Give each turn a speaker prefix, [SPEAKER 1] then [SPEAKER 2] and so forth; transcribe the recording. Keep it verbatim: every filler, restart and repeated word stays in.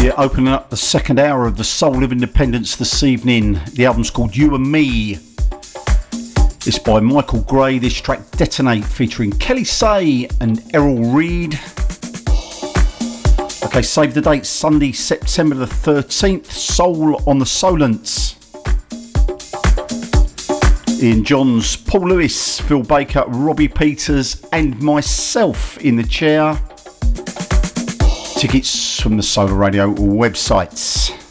[SPEAKER 1] Yeah, opening up the second hour of the Soul of Independence this evening. The album's called You and Me. It's by Michael Gray. This track Detonate featuring Kelly Say and Errol Reid. Okay, save the date, Sunday, September the thirteenth. Soul on the Solents. Ian Johns, Paul Lewis, Phil Baker, Robbie Peters and myself in the chair. Tickets from the Solar Radio websites.